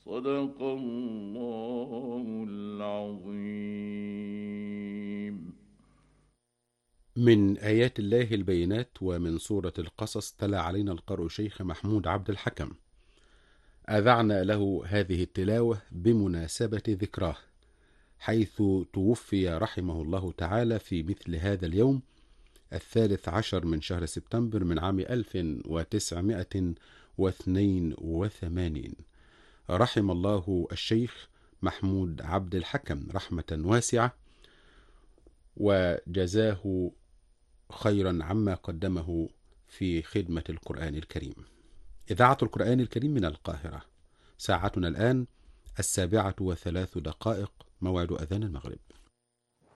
صدق الله العظيم. من آيات الله البينات ومن سورة القصص تلا علينا القارئ شيخ محمود عبد الحكم. أذعنا له هذه التلاوة بمناسبة ذكراه، حيث توفي رحمه الله تعالى في مثل هذا اليوم 13 من شهر سبتمبر من عام 1982. رحم الله الشيخ محمود عبد الحكم رحمة واسعة، وجزاه خيرا عما قدمه في خدمة القرآن الكريم. إذاعة القرآن الكريم من القاهرة، ساعتنا الآن 7:03، موعد أذان المغرب.